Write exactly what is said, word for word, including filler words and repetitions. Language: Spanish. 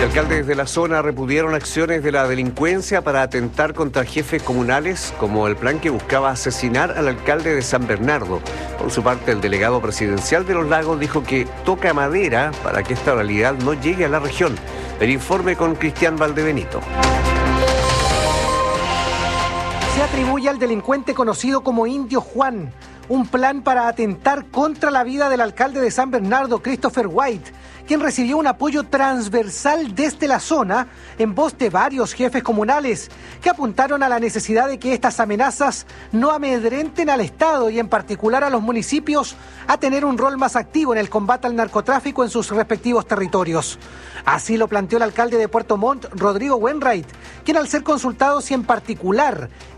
Alcaldes de la zona repudiaron acciones de la delincuencia para atentar contra jefes comunales, como el plan que buscaba asesinar al alcalde de San Bernardo. Por su parte, el delegado presidencial de Los Lagos dijo que toca madera para que esta realidad no llegue a la región. El informe con Cristian Valdebenito. Se atribuye al delincuente conocido como Indio Juan un plan para atentar contra la vida del alcalde de San Bernardo, Christopher White, quien recibió un apoyo transversal desde la zona en voz de varios jefes comunales que apuntaron a la necesidad de que estas amenazas no amedrenten al Estado y en particular a los municipios a tener un rol más activo en el combate al narcotráfico en sus respectivos territorios. Así lo planteó el alcalde de Puerto Montt, Rodrigo Wainwright, quien al ser consultado si en particular